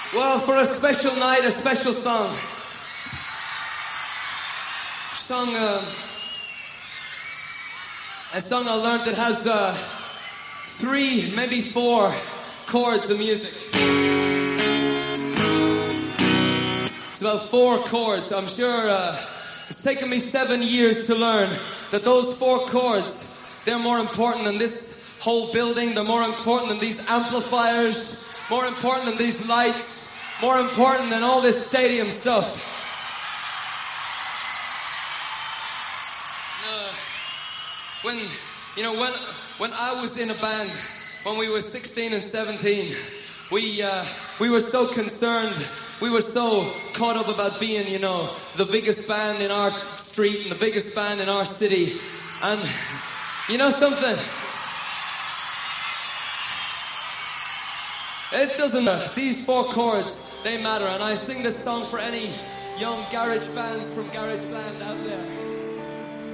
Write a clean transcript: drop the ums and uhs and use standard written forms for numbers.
Well, for a special night, a special song. A song I learned that has 3, maybe 4 chords of music. It's about 4 chords. I'm sure it's taken me 7 years to learn that those 4 chords, they're more important than this whole building. They're more important than these amplifiers, more important than these lights, more important than all this stadium stuff. When I was in a band, when we were 16 and 17, we were so concerned, we were so caught up about being, the biggest band in our street and the biggest band in our city. And you know something? It doesn't matter. These 4 chords, they matter. And I sing this song for any young garage bands from Garage Land out there.